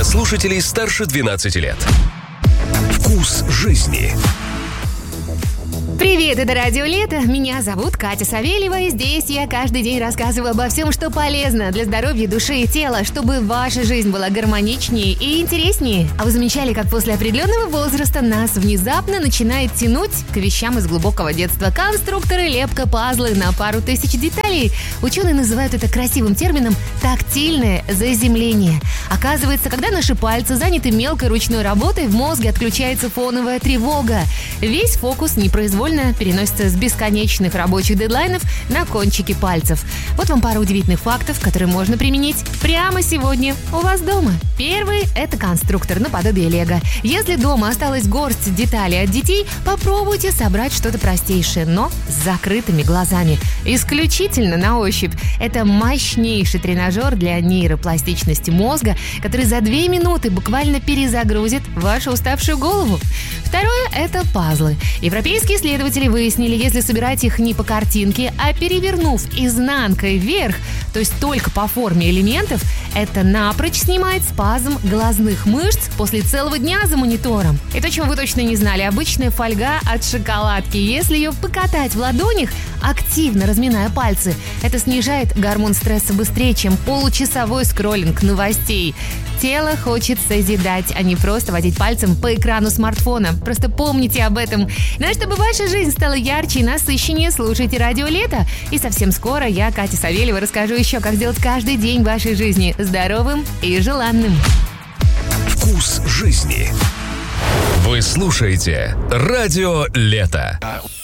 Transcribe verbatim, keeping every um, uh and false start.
слушателей старше двенадцати лет. Вкус жизни. Привет, это Радио Лето. Меня зовут Катя Савельева, и здесь я каждый день рассказываю обо всем, что полезно для здоровья души и тела, чтобы ваша жизнь была гармоничнее и интереснее. А вы замечали, как после определенного возраста нас внезапно начинает тянуть к вещам из глубокого детства? Конструкторы, лепка, пазлы на пару тысяч деталей. Ученые называют это красивым термином «тактильное заземление». Оказывается, когда наши пальцы заняты мелкой ручной работой, в мозге отключается фоновая тревога. Весь фокус непроизвольно переносится с бесконечных рабочих дедлайнов на кончики пальцев. Вот вам пара удивительных фактов, которые можно применить прямо сегодня у вас дома. Первый – это конструктор наподобие лего. Если дома осталась горсть деталей от детей, попробуйте собрать что-то простейшее, но с закрытыми глазами. Исключительно на ощупь. Это мощнейший тренажер для нейропластичности мозга, который за две минуты буквально перезагрузит вашу уставшую голову. Второе – это пазлы. Европейские исследователи выяснили, если собирать их не по картинке, а перевернув изнанкой вверх, то есть только по форме элементов, это напрочь снимает спазм глазных мышц после целого дня за монитором. И то, чего вы точно не знали, обычная фольга от шоколадки. Если ее покатать в ладонях, активно разминая пальцы, это снижает гормон стресса быстрее, чем получасовой скроллинг новостей. Тело хочет созидать, а не просто водить пальцем по экрану смартфона. Просто помните об этом. Ну а чтобы ваша жизнь стала ярче и насыщеннее, слушайте Радио Лето. И совсем скоро я, Катя Савельева, расскажу еще, как сделать каждый день вашей жизни здоровым и желанным. Вкус жизни. Вы слушаете Радио Лето.